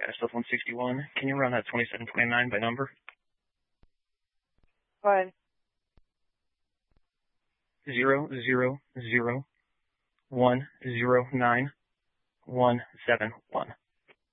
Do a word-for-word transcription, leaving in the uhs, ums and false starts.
Stuff one sixty-one. Can you run that twenty-seven twenty-nine by number? Go ahead. Zero zero zero one zero nine one seven one.